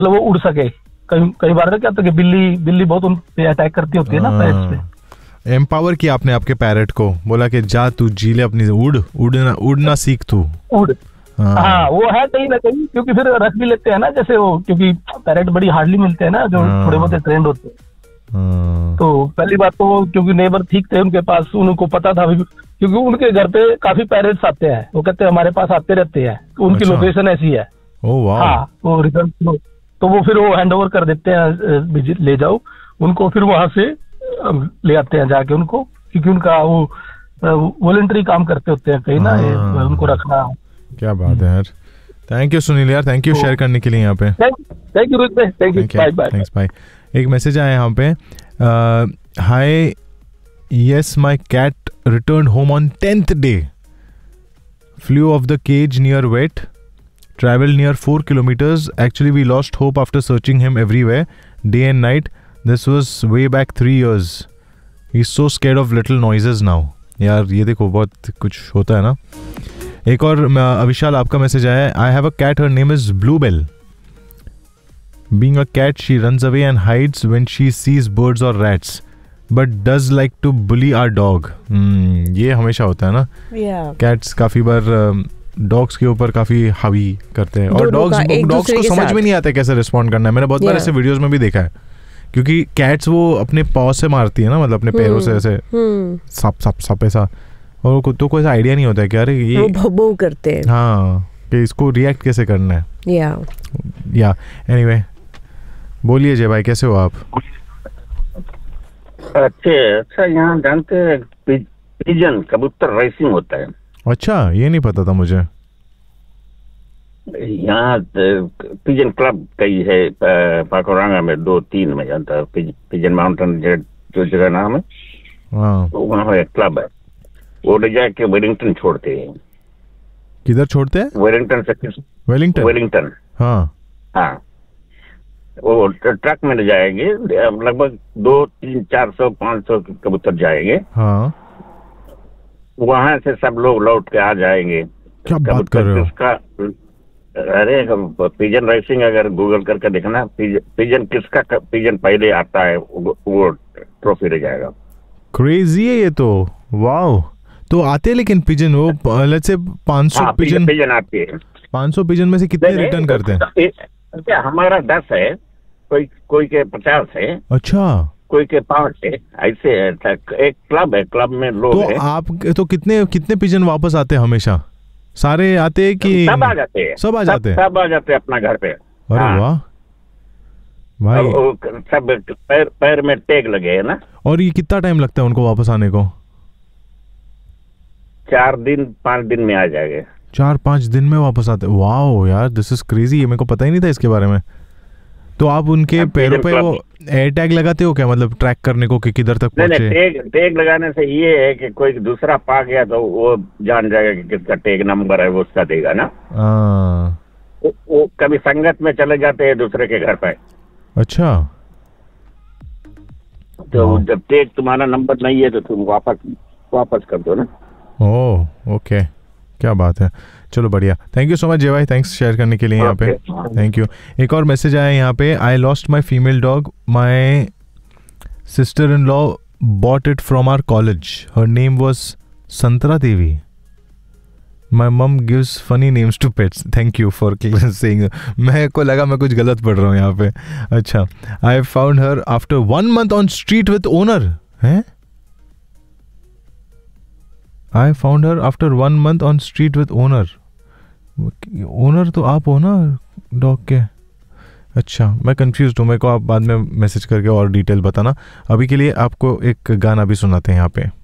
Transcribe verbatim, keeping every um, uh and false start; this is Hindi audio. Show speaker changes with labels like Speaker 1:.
Speaker 1: मतलब वो उड़ सके। कई कई बार क्या होता है कि बिल्ली बिल्ली बहुत उन पे अटैक करती होती है ना पैट्स पे।
Speaker 2: एम्पावर किया आपने आपके पैरेट को, बोला कि जा तू जी ले अपनी, उड़ उड़ना उड़ना सीख तू।
Speaker 1: उड़ हाँ, वो है कहीं ना कहीं, क्योंकि फिर रख भी लेते हैं ना, जैसे वो, क्योंकि पैरेट बड़ी हार्डली मिलते हैं ना जो थोड़े बहुत ट्रेंड होते हैं। तो पहली बात तो वो, क्योंकि नेबर ठीक थे उनके पास, उनको पता था, क्योंकि उनके घर पे काफी पैरेट्स आते हैं, वो कहते हैं हमारे पास आते रहते हैं, तो उनकी
Speaker 2: अच्छा।
Speaker 1: लोकेशन ऐसी है।
Speaker 2: ओह वाह।
Speaker 1: हाँ, वो रिटर्न, तो वो फिर वो हैंड ओवर कर देते हैं, ले जाओ उनको, फिर वहां से ले आते हैं जाके उनको, क्योंकि उनका वो वॉलंटरी काम करते होते हैं कहीं ना, उनको रखना।
Speaker 2: क्या बात है यार, थैंक यू सुनील यार, थैंक यू शेयर करने के लिए यहाँ पे।
Speaker 1: थैंक यू रोहित भाई, thank you, bye bye.
Speaker 2: Thanks bye. एक मैसेज आया यहाँ पे, hi yes my cat return home on tenth day, flew off the cage near wait, traveled near four kilometers. Actually we lost hope after searching him everywhere day and night. This was way back three years. He's so scared of little noises now. यार ये देखो बहुत कुछ होता है ना। एक और अविशाल आपका मैसेज आया है, I have a cat, her name is Bluebell. Being a cat she runs away and hides when she sees birds or rats, but does like to bully our dog. hmm, ये हमेशा होता है ना।
Speaker 3: yeah.
Speaker 2: Cats काफी बार डॉग्स के ऊपर काफी हावी करते हैं, और डॉग्स डॉग्स को समझ में नहीं आता कैसे रिस्पॉन्ड करना है। मैंने बहुत बार ऐसे वीडियोस में भी देखा है, क्योंकि कैट्स वो अपने पाव से मारती है ना, मतलब अपने पैरों से ऐसे सप सप सप ऐसा, और कुत्तों को ऐसा आइडिया नहीं होता है कि अरे ये
Speaker 3: भौ करते हैं,
Speaker 2: हाँ, कि इसको रिएक्ट कैसे करना है।
Speaker 3: या
Speaker 2: या एनीवे, बोलिए जय भाई, कैसे हो आप?
Speaker 4: अच्छे अच्छा, यहाँ जानते हैं पिजन कबूतर रेसिंग होता है? अच्छा,
Speaker 2: ये नहीं पता था मुझे।
Speaker 4: यहाँ पिजन क्लब कई है पाकोरांगा में, दो तीन में जानता है, पिजन माउंटेन जो जगह नाम है, तो वहाँ एक क्लब है, वो ले जाके वेलिंगटन छोड़ते हैं।
Speaker 2: किधर छोड़ते हैं?
Speaker 4: वेलिंगटन से
Speaker 2: वेलिंगटन
Speaker 4: वेलिंगटन
Speaker 2: हाँ
Speaker 4: हाँ, वो ट्रक में ले जाएंगे, लगभग दो तीन चार सौ पाँच सौ कबूतर जाएंगे।
Speaker 2: हाँ,
Speaker 4: वहां से सब लोग लौट के आ जाएंगे।
Speaker 2: क्या बात कर रहे हो?
Speaker 4: किसका, अरे पिजन रेसिंग अगर गूगल करके देखना, पिजन किसका पिजन पहले आता है वो, वो ट्रॉफी ले जाएगा।
Speaker 2: क्रेजी है ये तो, वाओ। तो आते हैं लेकिन पिजन, वो लेट्स से पाँच सौ पिजन
Speaker 4: पिजन आती है,
Speaker 2: पाँच सौ पिजन में से कितने रिटर्न करते हैं?
Speaker 4: क्या हमारा दस है, कोई कोई के पचास है,
Speaker 2: अच्छा,
Speaker 4: कोई के पाँच है, ऐसे है। एक क्लब है, क्लब में लोग
Speaker 2: तो है। आप तो कितने कितने पिजन वापस आते हैं? हमेशा सारे आते हैं कि
Speaker 4: सब आ जाते हैं?
Speaker 2: सब आ जाते हैं,
Speaker 4: सब आ जाते हैं अपना घर पे।
Speaker 2: अरे वाह भाई,
Speaker 4: सब पैर पैर में टैग लगे है ना।
Speaker 2: और ये कितना टाइम लगता है उनको वापस आने को?
Speaker 4: चार दिन पाँच दिन में आ जाएंगे।
Speaker 2: चार पाँच दिन में वापस आते? वाओ यार, दिस इज क्रेजी, ये मेरे को पता ही नहीं था इसके बारे में। तो आप उनके पैरों पे वो एयर टैग लगाते हो क्या, मतलब ट्रैक करने को कि किधर तक पहुंचे?
Speaker 4: टैग टैग लगाने से ये है कि कोई दूसरा पा गया तो वो जान जाएगा कि किसका टैग नंबर है, वो उसका देगा ना। वो, वो कभी संगत में चले जाते हैं दूसरे के घर पे।
Speaker 2: अच्छा,
Speaker 4: तो जब टैग तुम्हारा नंबर नहीं है तो तुम वापस वापस कर दो ना।
Speaker 2: ओह ओके, क्या बात है, चलो बढ़िया। थैंक यू सो मच जय भाई, थैंक्स शेयर करने के लिए यहाँ पे, थैंक यू। एक और मैसेज आया यहाँ पे, I lost my female dog, my sister in law bought it from our college, her name was संतरा देवी, माई मम gives funny names to pets, thank you for saying. मैं को लगा मैं कुछ गलत पढ़ रहा हूँ यहाँ पे। अच्छा, I found her after one month on street with owner है, I found her after one month on street with owner. Owner तो आप हो ना डॉग के? अच्छा, मैं कंफ्यूज हूँ, मेरे को आप बाद में मैसेज करके और डिटेल बताना। अभी के लिए आपको एक गाना भी सुनाते हैं यहाँ पे।